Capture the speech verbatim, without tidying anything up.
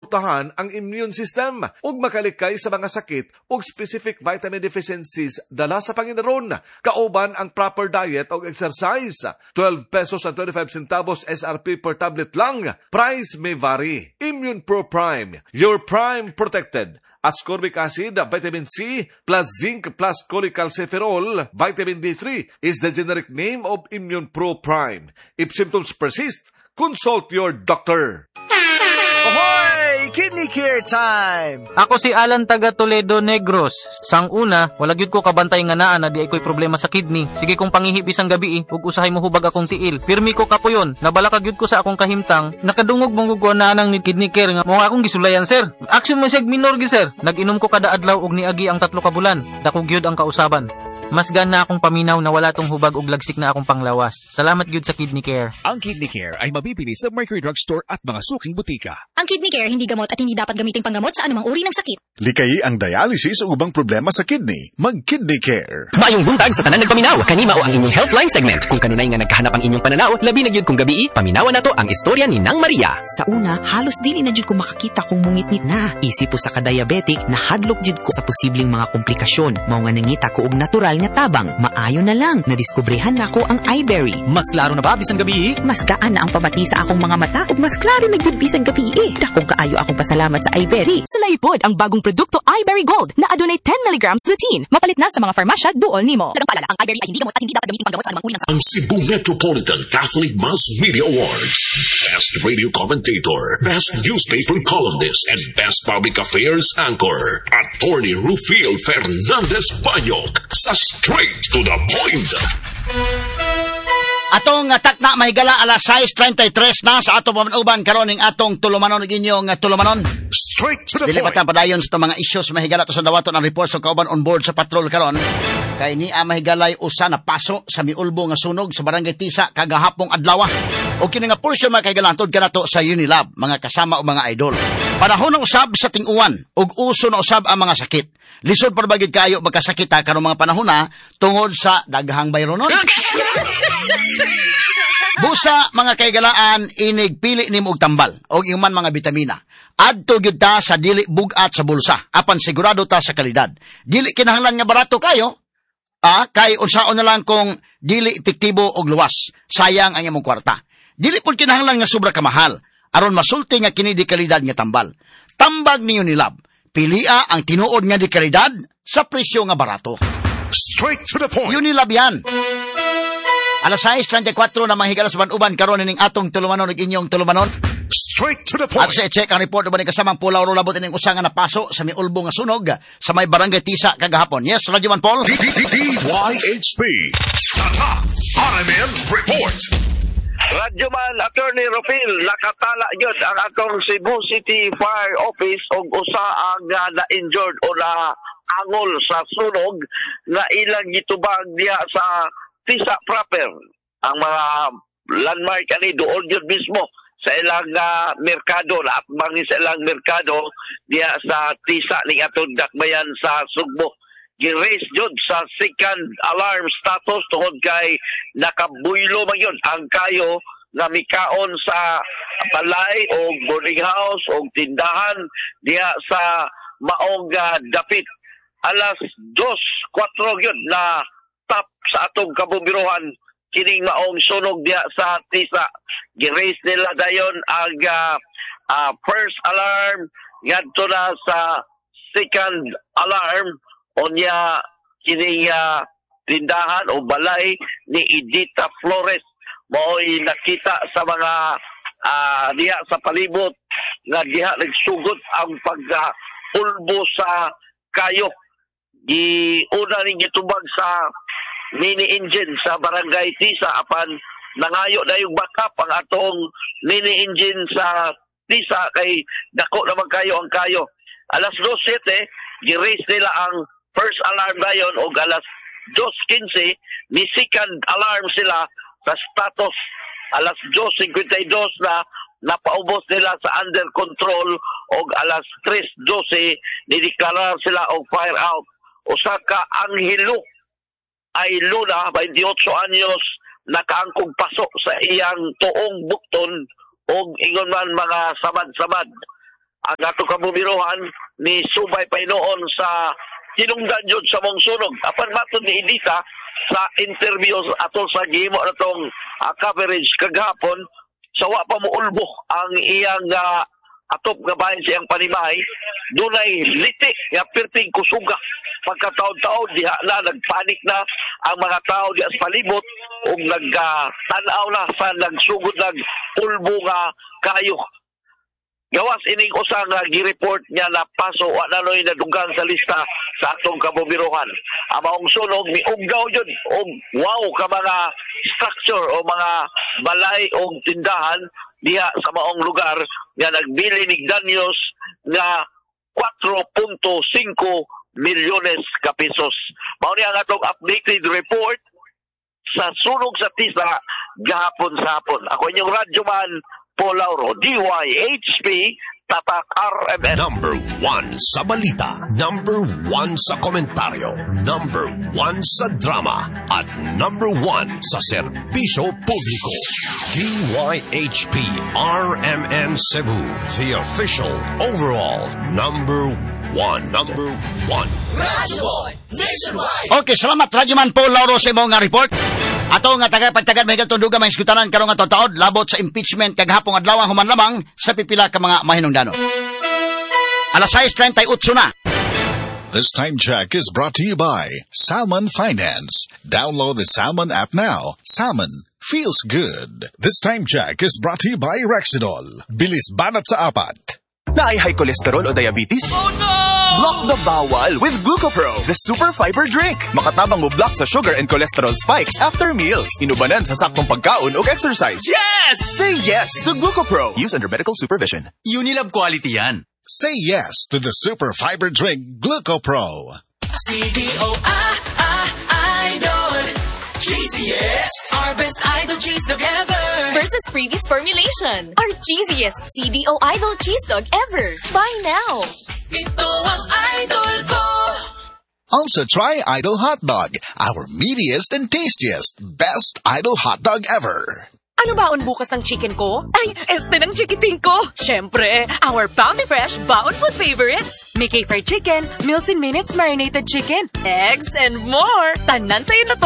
tahan ang immune system ug makalikay sa mga sakit ug specific vitamin deficiencies dala sa Panginoon. Kauban ang proper diet ug exercise. twelve pesos and twenty-five centavos S R P per tablet lang. Price may vary. Immune Pro Prime, your prime protected. Ascorbic acid, vitamin C, plus zinc, plus cholecalciferol, vitamin D three is the generic name of Immune Pro Prime. If symptoms persist, consult your doctor. Ahoy! Kidney Care time! Ako si Alan taga Toledo Negros. Sang una, wala gyud ko kabantay nga naa na di ay ko'y problema sa kidney. Sige kong pangihip isang gabi, ug usahay mo hubag akong tiil. Pirmi ko kapuyon, nabalaka gyud ko sa akong kahimtang. Nakadungog mong gugwa na nang ni Kidney Care nga mo akong gisulayan, sir. Action man siya minor gi, sir. Nag-inom ko kada adlaw ug niagi ang tatlo ka bulan. Dako gyud ang kausaban. Mas gana akong paminaw na wala tong hubag ug lagsik na akong panglawas. Salamat gyud sa Kidney Care. Ang Kidney Care ay mabibili sa Mercury Drug Store at mga suking butika. Ang Kidney Care hindi gamot at hindi dapat gamiting panggamot sa anumang uri ng sakit. Likayi ang dialysis o ubang problema sa kidney. Mag-Kidney Care. Mayong buntag sa tanan nagpaminaw. Kanima o ang inyong Healthline segment. Kung kanunay nga nagkahanap ang inyong pananaw, labi na gyud kung gabi, paminawan nato ang istorya ni Nang Maria. Sa una, halos dili na jud ko makakita kung mungitnit na. Isip po sa ka-diabetic, nahadlok jud ko sa posibleng mga komplikasyon. Mao nga nangita ko og natural nga tabang. Maayo na lang, nadiskubrehan na ko ang iBerry. Mas klaro na ba bisan gabi? Mas gaan na ang pamati sa akong mga mata ug mas klaro na gyud bisan gabi. Dakong kaayo akong pasalamat sa iBerry. Sulaipod ang bagong produkto iBerry Gold na adunay ten milligrams lutein. Mapalit na sa mga farmasya duol nimo. Dagang paalala, ang iBerry ay hindi gamot at hindi dapat gamitin panggamot sa anumang uri ng sakit. Ang Cebu Metropolitan Catholic Mass Media Awards. Best Radio Commentator, Best Newspaper Columnist, and Best Public Affairs Anchor. Attorney Rufil Fernandez Banyok sa Straight to the Point. Atong takna mahigala alas sais treinta-tres na sa atong pamanuban karon ning atong tulumanon ug inyong tulumanon. Straight to the Dili point. pa ta padayon sa mga issues mahigala to sa dawaton ang report sa kauban on board sa patrol karon. Kay niya mahigalay usa na paso sa miulbo nga sunog sa barangay Tisa kagahapong adlaw. O kini nga portion mga kaigalantod kanato sa Unilab, mga kasama o mga idol. Panahon ng usab sa ting-uwan ug uso na usab ang mga sakit. Lisod pa bagid kayo magkasakit ha karong mga panahon na tungod sa daghang bayronon. Busa mga kaigalaan inig pili nimo og tambal og iman mga bitamina. Adto gyud ta sa dili bugat sa bulsa apan sigurado ta sa kalidad. Dili kinahanglan nga barato kayo. Ah, kay unsaon na lang kung dili epektibo og luwas. Sayang ang imong kwarta. Dili pud kinahanglan nga sobra ka mahal aron masulti nga kini di kalidad nga tambal. Tambag ni Unilab. Pilia ang tinuod nga di kalidad sa presyo nga barato. Straight to the point. Unilab yan. Alas sais treinta-cuatro na mahigala sa banuban karon ning atong tulumanon ug inyong tulumanon. Straight to the At point. sa check ang report uban ni kasamang pulaw ro labot ining usa nga napaso sa miulbo nga sunog sa may barangay Tisa kagahapon. Yes, Radyo Man Paul. D Y H P. Tata. R M N Report. Radyo Man, Attorney Rufil, nakatala yun ang atong Cebu City Fire Office o usa ang uh, na-injured o na-angol sa sunog na ilang gitubag niya sa Tisa proper. Ang mga landmark ani doon yun mismo sa ilang uh, merkado, lahat bangi sa ilang merkado niya sa Tisa ning atong dakbayan sa Sugbo. Gi-raise yun sa second alarm status tungod kay nakabuylo man yun ang kayo na mikaon sa balay o boarding house o tindahan diya sa maong uh, dapit. Alas dos kwatro yun na top sa atong kabumbiruhan kining maong sunog diya sa Tisa. Gi-raise nila dayon ang uh, uh, first alarm ngadto na sa second alarm onya kining uh, tindahan o balay ni Edita Flores. Mao'y nakita sa mga uh, diha sa palibot nga diha nagsugot ang pagpulbo sa kayo. Di una ning gitubag sa mini engine sa barangay Tisa apan nangayo na yung backup ang atong mini engine sa Tisa kay dako naman kayo ang kayo. Alas dos siyete gi-raise nila ang first alarm dayon o alas dos quince ni second alarm sila sa status. Alas dos cincuenta-dos na napaubos nila sa under control o alas tres doce nideklarar sila og fire out. Usa ka Anghelo ay Luna, twenty-eight anyos, nakaangkong pasok sa iyang tuong bukton o ingon man mga samad-samad. ang atong kabubirohan ni Subay Painoon sa tinungdan yun sa mong sunog. Apan matod ni Edita sa interview ato sa gimo na itong uh, coverage kagahapon, sawa pa mo ulbo ang iyang uh, atop nga bahin sa iyang panimahay, dunay liti nga perting kusuga. Pagkataon-taon diha na nagpanik na ang mga tao diha sa palibot ug nagtanaw uh, na sa nagsugod ng ulbo nga kayo. Gawas ining usa nga gi-report niya na paso wa nanoy nadugang sa lista sa atong kabubirohan. Ang maong sunog miugdaw yun og wow ka mga structure o mga balay o tindahan diha sa maong lugar nga nagbili nig danyos nga four point five milyones ka pesos. Mao ni ang atong updated report sa sunog sa Tisa gahapon sa hapon. Ako inyong radyoman Paul Lauro, D Y H P, Tatak R M S. Number one sa balita, number one sa komentaryo, number one sa drama, at number one sa serbisyo publiko. D Y H P R M N Cebu, the official overall number one. Number one. Radyo Boy Nationwide. Okay, salamat Radyoman Paul Lauro sa imong nga report. Ato nga tagapagtagad may gatong may iskutanan karong nga taod labot sa impeachment kagahapon adlaw human lamang sa pipila ka mga mahinungdanon. Alas sais treinta y ocho na. This time check is brought to you by Salmon Finance. Download the Salmon app now. Salmon feels good. This time check is brought to you by Rexidol. Bilis banat sa apat. Na ay high cholesterol o diabetes? Oh no! Block the bawal with Glucopro, the super fiber drink. Makatabang mo block sa sugar and cholesterol spikes after meals. Inubanan sa saktong pagkaon o exercise. Yes! Say yes to Glucopro. Use under medical supervision. Unilab quality yan. Say yes to the super fiber drink Glucopro. C D O I, I, Idol. Cheesiest, our best idol cheese dog ever. Versus previous formulation. Our cheesiest C D O Idol cheese dog ever. Buy now. Ito ang idol ko. Also try Idol Hot Dog, our meatiest and tastiest, best Idol hot dog ever. Ano baon bukas ng chicken ko? Ay, este ng chikiting ko. Siyempre, our Bounty Fresh Baon Food Favorites. Mickey fried chicken, Meals in Minutes marinated chicken, eggs, and more. Tanan sa'yo na to.